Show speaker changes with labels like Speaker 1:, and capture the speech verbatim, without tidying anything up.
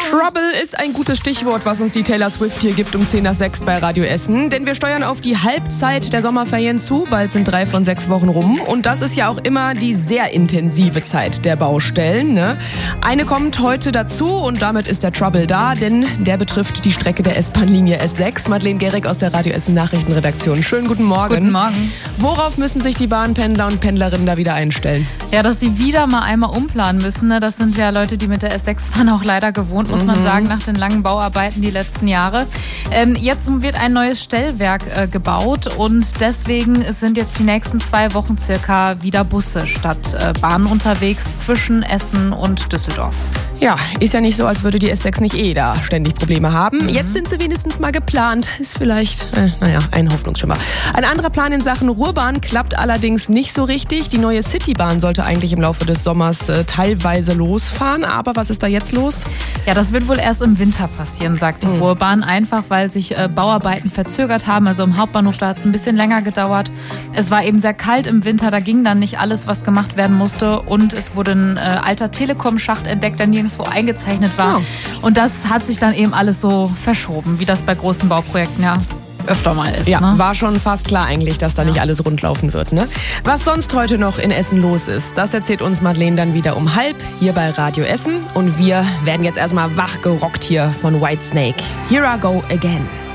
Speaker 1: Trouble ist ein gutes Stichwort, was uns die Taylor Swift hier gibt um zehn nach sechs bei Radio Essen. Denn wir steuern auf die Halbzeit der Sommerferien zu. Bald sind drei von sechs Wochen rum. Und das ist ja auch immer die sehr intensive Zeit der Baustellen. Ne? Eine kommt heute dazu und damit ist der Trouble da, denn der betrifft die Strecke der S-Bahn-Linie S sechs. Madeleine Gehrig aus der Radio Essen Nachrichtenredaktion. Schönen guten Morgen.
Speaker 2: Guten Morgen.
Speaker 1: Worauf müssen sich die Bahnpendler und Pendlerinnen da wieder einstellen?
Speaker 2: Ja, dass sie wieder mal einmal umplanen müssen. Ne? Das sind ja Leute, die mit der S sechs fahren, auch leider gewohnt, muss man sagen, nach den langen Bauarbeiten die letzten Jahre. Ähm, jetzt wird ein neues Stellwerk äh, gebaut und deswegen sind jetzt die nächsten zwei Wochen circa wieder Busse statt äh, Bahnen unterwegs zwischen Essen und Düsseldorf.
Speaker 1: Ja, ist ja nicht so, als würde die S sechs nicht eh da ständig Probleme haben. Mhm. Jetzt sind sie wenigstens mal geplant. Ist vielleicht, äh, naja, ein Hoffnungsschimmer. Ein anderer Plan in Sachen Ruhrbahn klappt allerdings nicht so richtig. Die neue Citybahn sollte eigentlich im Laufe des Sommers äh, teilweise losfahren. Aber was ist da jetzt los?
Speaker 2: Ja, das wird wohl erst im Winter passieren, sagt die mhm. Ruhrbahn. Einfach, weil sich äh, Bauarbeiten verzögert haben. Also im Hauptbahnhof, da hat es ein bisschen länger gedauert. Es war eben sehr kalt im Winter. Da ging dann nicht alles, was gemacht werden musste. Und es wurde ein äh, alter Telekom-Schacht entdeckt, der nirgendwo eingezeichnet war. Oh. Und das hat sich dann eben alles so verschoben, wie das bei großen Bauprojekten ja öfter mal ist.
Speaker 1: Ja,
Speaker 2: ne?
Speaker 1: War schon fast klar eigentlich, dass da ja. nicht alles rundlaufen wird. Ne? Was sonst heute noch in Essen los ist, das erzählt uns Madeleine dann wieder um halb hier bei Radio Essen. Und wir werden jetzt erstmal wach gerockt hier von Whitesnake. Here I Go Again.